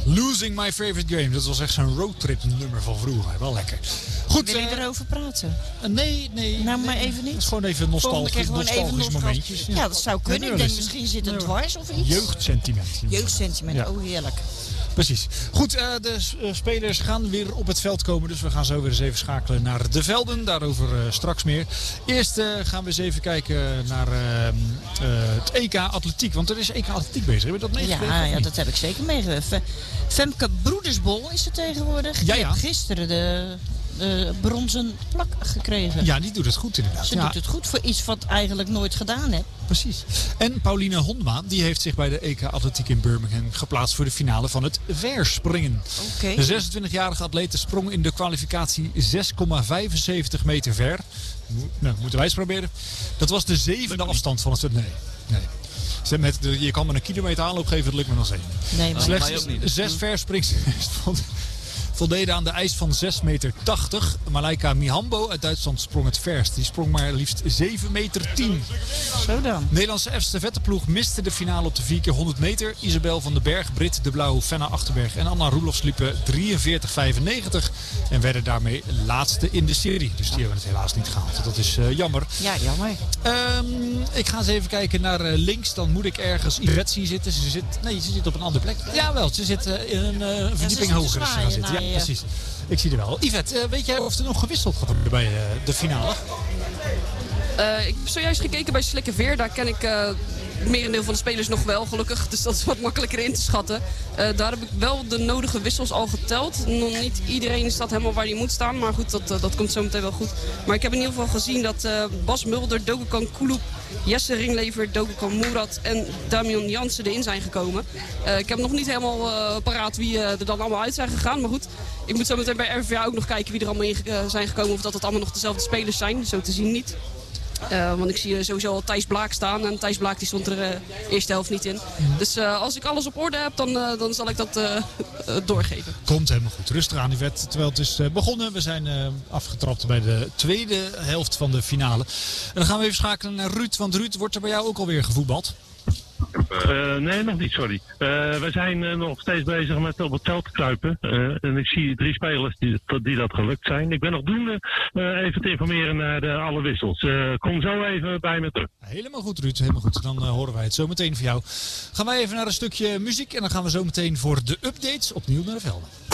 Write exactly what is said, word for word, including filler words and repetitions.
Losing My Favorite Game. Dat was echt zo'n roadtrip nummer van vroeger. Wel lekker. Goed. Wil je uh, erover praten? Uh, nee, nee. Nou, nee, maar even niet. Het is gewoon even nostalgisch, gewoon nostalgisch even momentjes. Ja. ja, dat zou kunnen. Ik denk misschien zit het dwars of iets. Jeugdsentiment. Jeugdsentiment, ja. Oh heerlijk. Precies. Goed, uh, de uh, spelers gaan weer op het veld komen. Dus we gaan zo weer eens even schakelen naar de velden. Daarover uh, straks meer. Eerst uh, gaan we eens even kijken naar uh, uh, het E K Atletiek. Want er is E K Atletiek bezig. Heb je dat meegekregen? Ja, ja, dat heb ik zeker meegekregen. Femke Broedersbol is het tegenwoordig. Ja, Die ja. heeft gisteren de, de bronzen plak gekregen. Ja, die doet het goed inderdaad. Ze ja. doet het goed voor iets wat eigenlijk nooit gedaan heeft. Precies. En Pauline Hondma, die heeft zich bij de E K Atletiek in Birmingham geplaatst voor de finale van het verspringen. Okay. De zesentwintigjarige atlete sprong in de kwalificatie zes komma vijfenzeventig meter ver. Nou, moeten wij eens proberen. Dat was de zevende afstand van het... Nee, nee. Met de, je kan maar een kilometer aanloop geven, dat lukt me nog steeds. Nee, maar slechts zes verspringers voldeden aan de eis van zes meter tachtig. Malaika Mihambo uit Duitsland sprong het verst. Die sprong maar liefst zeven meter tien. Zo dan. Nederlandse estafetteploeg miste de finale op de vier keer honderd meter. Isabel van den Berg, Brit de Blauw, Fenna Achterberg en Anna Roelofs liepen drieënveertig vijfennegentig. En werden daarmee laatste in de serie. Dus die hebben het helaas niet gehaald. Dat is uh, jammer. Ja, jammer. Um, ik ga eens even kijken naar uh, links. Dan moet ik ergens Yvette zien zitten. Ze zit, nee, ze zit op een andere plek. Jawel, ze zit uh, in een uh, verdieping ja, hoger. Is ze gaan zitten. Ja, precies. Ik zie er wel. Yvette, uh, weet jij of er nog gewisseld gaat worden bij uh, de finale? Uh, ik heb zojuist gekeken bij Slikkeveer. Daar ken ik uh, het merendeel van de spelers nog wel, gelukkig. Dus dat is wat makkelijker in te schatten. Uh, daar heb ik wel de nodige wissels al geteld. Nog niet iedereen staat helemaal waar hij moet staan. Maar goed, dat, uh, dat komt zo meteen wel goed. Maar ik heb in ieder geval gezien dat uh, Bas Mulder, Dogekan Kulub, Jesse Ringlever, Dogekan Murat en Damian Jansen erin zijn gekomen. Uh, ik heb nog niet helemaal uh, paraat wie uh, er dan allemaal uit zijn gegaan. Maar goed, ik moet zo meteen bij R V A ook nog kijken wie er allemaal in uh, zijn gekomen. Of dat het allemaal nog dezelfde spelers zijn. Zo te zien niet. Uh, want ik zie sowieso al Thijs Blaak staan. En Thijs Blaak die stond er de uh, eerste helft niet in. Dus uh, als ik alles op orde heb, dan, uh, dan zal ik dat uh, uh, doorgeven. Komt helemaal goed. Rustig aan, Yvette. Terwijl het is uh, begonnen. We zijn uh, afgetrapt bij de tweede helft van de finale. En dan gaan we even schakelen naar Ruud. Want Ruud, wordt er bij jou ook alweer gevoetbald? Uh, nee, nog niet, sorry. Uh, we zijn uh, nog steeds bezig met op het veld te kruipen. Uh, en ik zie drie spelers die, die dat gelukt zijn. Ik ben nog doende uh, even te informeren naar de, alle wissels. Uh, kom zo even bij me terug. Helemaal goed, Ruud. Helemaal goed. Dan uh, horen wij het zo meteen van jou. Gaan wij even naar een stukje muziek. En dan gaan we zo meteen voor de updates opnieuw naar de velden.